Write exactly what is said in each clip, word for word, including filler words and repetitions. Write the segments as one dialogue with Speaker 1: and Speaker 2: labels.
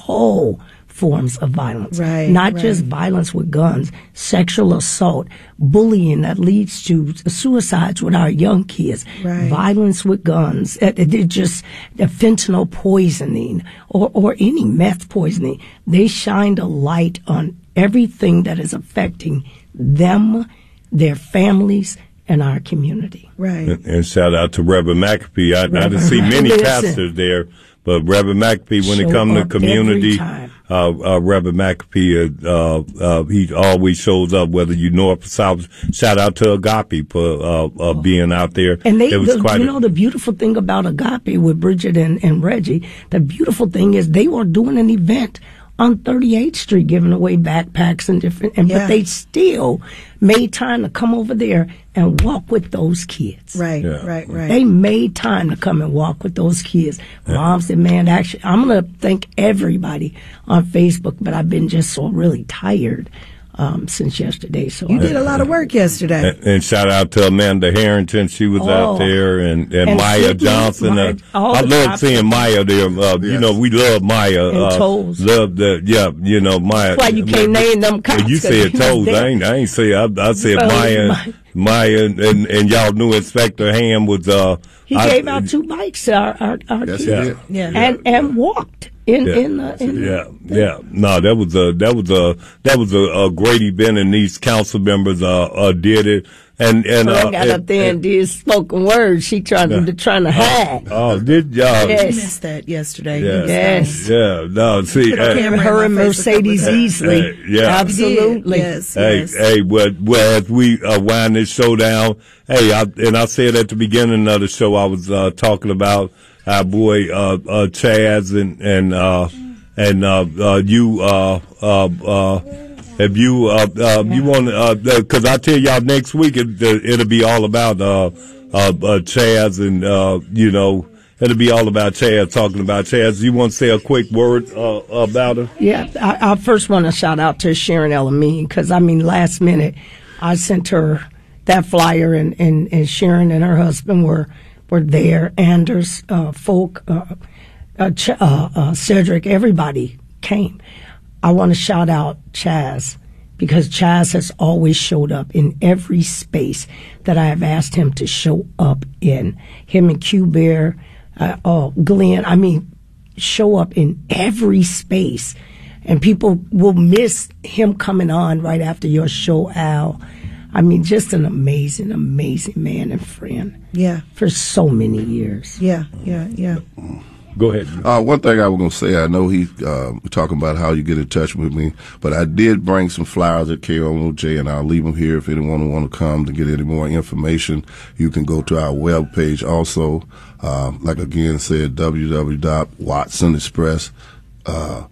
Speaker 1: all forms of violence,
Speaker 2: right,
Speaker 1: not
Speaker 2: right.
Speaker 1: just violence with guns, sexual assault, bullying that leads to suicides with our young kids,
Speaker 2: right.
Speaker 1: violence with guns, it, it just the fentanyl poisoning or, or any meth poisoning. They shined a light on everything that is affecting them, their families, and our community.
Speaker 2: Right.
Speaker 3: And, and shout out to Reverend McAfee. I, I didn't see many
Speaker 1: Listen.
Speaker 3: pastors there, but Reverend McAfee, when
Speaker 1: Show
Speaker 3: it comes to
Speaker 1: up
Speaker 3: community,
Speaker 1: every time.
Speaker 3: uh, uh, Reverend McAfee, uh, uh, he always shows up, whether you north or south. Shout out to Agape for uh, uh, being out there.
Speaker 1: And they,
Speaker 3: it was
Speaker 1: the,
Speaker 3: quite
Speaker 1: you
Speaker 3: a,
Speaker 1: know, the beautiful thing about Agape with Bridget and, and Reggie, the beautiful thing is they were doing an event on thirty-eighth Street, giving away backpacks and different, and
Speaker 2: yeah.
Speaker 1: but they still made time to come over there and walk with those kids.
Speaker 2: Right,
Speaker 3: Yeah.
Speaker 2: right, right.
Speaker 1: They made time to come and walk with those kids. Mom said, man, actually, I'm going to thank everybody on Facebook, but I've been just so really tired um, since yesterday. So
Speaker 2: You
Speaker 1: I,
Speaker 2: did a lot of work yesterday.
Speaker 3: and, and shout out to Amanda Harrington. She was
Speaker 1: Oh.
Speaker 3: out there, and, and,
Speaker 1: And
Speaker 3: Maya
Speaker 1: Sydney,
Speaker 3: Johnson.
Speaker 1: Maya-
Speaker 3: uh,
Speaker 1: all
Speaker 3: I
Speaker 1: the
Speaker 3: love
Speaker 1: top
Speaker 3: seeing Maya there. Uh, You
Speaker 4: Yes.
Speaker 3: know, we love Maya.
Speaker 1: And
Speaker 3: uh,
Speaker 1: Toes.
Speaker 3: Love the, yeah, you know, Maya.
Speaker 1: That's why you can't name them cops.
Speaker 3: Well, you
Speaker 1: 'cause
Speaker 3: said
Speaker 1: you was
Speaker 3: Toes.
Speaker 1: there.
Speaker 3: I ain't, I ain't say, I, I said
Speaker 1: Oh,
Speaker 3: Maya,
Speaker 1: my-
Speaker 3: Maya, and, and y'all knew Inspector Ham was, uh,
Speaker 1: He
Speaker 3: I-
Speaker 1: gave out two bikes to our, our, our
Speaker 4: Yes,
Speaker 1: kids.
Speaker 4: he did.
Speaker 2: Yeah.
Speaker 1: And, and walked in,
Speaker 3: Yeah.
Speaker 1: in, the, in
Speaker 3: Yeah, yeah. No, that was a that was a that was a, a great event, and these council members uh, uh did it. And and
Speaker 1: I
Speaker 3: uh,
Speaker 1: got up there and did spoken words. She trying to trying to hide.
Speaker 3: oh, did y'all?
Speaker 2: You
Speaker 1: Yes.
Speaker 2: missed that yesterday.
Speaker 3: Yeah.
Speaker 2: You missed
Speaker 1: Yes.
Speaker 3: Yeah, no. See,
Speaker 2: Put a
Speaker 3: hey,
Speaker 2: camera in
Speaker 1: Her
Speaker 2: my
Speaker 1: and
Speaker 2: face a couple
Speaker 1: Mercedes
Speaker 2: times.
Speaker 1: Easley.
Speaker 3: Hey, yeah.
Speaker 2: that.
Speaker 1: Absolutely.
Speaker 2: Yes,
Speaker 3: hey,
Speaker 2: yes.
Speaker 3: hey. Well, well, as we uh, wind this show down, hey, I, and I said at the beginning of the show, I was uh, talking about our boy uh, uh, Chaz and and uh, and uh, uh, you. Uh, uh, uh, If you uh, uh you want uh because I tell y'all next week it, it'll be all about uh uh, uh Chaz and uh you know it'll be all about Chaz, talking about Chaz. You want to say a quick word uh, about her?
Speaker 1: Yeah, I, I first want to shout out to Sharon Elamine because I mean, last minute I sent her that flyer, and, and, and Sharon and her husband were were there. Anders, uh, Folk, uh, uh, Ch- uh, uh, Cedric, everybody came. I want to shout out Chaz because Chaz has always showed up in every space that I have asked him to show up in. Him and Q Bear, uh, oh, Glenn, I mean, show up in every space. And people will miss him coming on right after your show, Al. I mean, just an amazing, amazing man and friend.
Speaker 2: Yeah.
Speaker 1: For so many years.
Speaker 2: Yeah, yeah, yeah.
Speaker 3: Go ahead.
Speaker 4: Uh, one thing I was going to say, I know he uh, talking about how you get in touch with me, but I did bring some flyers at K O J, and I'll leave them here if anyone want to come to get any more information. You can go to our webpage also. Uh, like again said, w w w dot watson express uh,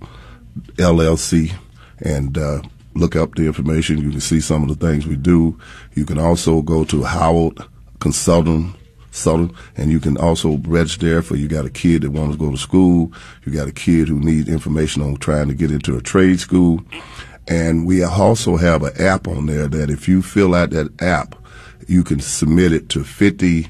Speaker 4: L L C, and uh, look up the information. You can see some of the things we do. You can also go to Howard Consulting. Southern, and you can also register there for you got a kid that wants to go to school, you got a kid who needs information on trying to get into a trade school, and we also have an app on there that if you fill out that app, you can submit it to fifty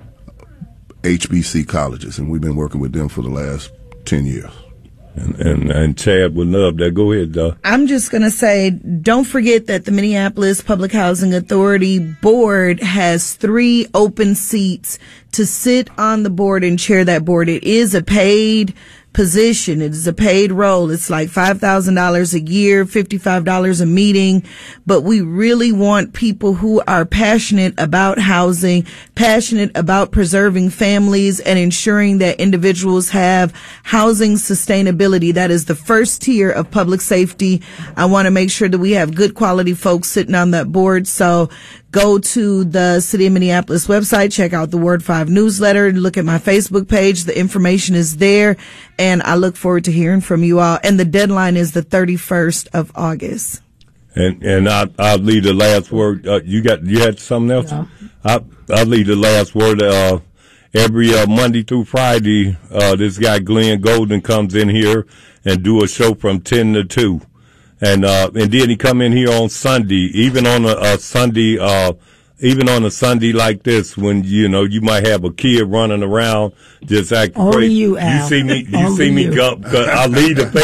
Speaker 4: H B C colleges, and we've been working with them for the last ten years.
Speaker 3: And, and, and Chad would love that. Go ahead, Doug.
Speaker 2: I'm just going to say, don't forget that the Minneapolis Public Housing Authority board has three open seats to sit on the board and chair that board. It is a paid position. It is a paid role. It's like five thousand dollars a year, fifty-five dollars a meeting. But we really want people who are passionate about housing, passionate about preserving families and ensuring that individuals have housing sustainability. That is the first tier of public safety. I want to make sure that we have good quality folks sitting on that board. So go to the City of Minneapolis website, check out the Ward five newsletter, look at my Facebook page. The information is there, and I look forward to hearing from you all. And the deadline is the thirty-first of August.
Speaker 3: And and I I'll leave the last word. Uh, you got you had something else?
Speaker 1: No.
Speaker 3: I I'll leave the last word. Uh, every uh, Monday through Friday, uh, this guy Glenn Golden comes in here and do a show from ten to two. And, uh, and then he come in here on Sunday, even on a, a Sunday, uh, even on a Sunday like this, when, you know, you might have a kid running around just acting
Speaker 1: Only
Speaker 3: crazy.
Speaker 1: you, Al.
Speaker 3: You see me, you
Speaker 1: Only
Speaker 3: see me
Speaker 1: you.
Speaker 3: go, cause I leave the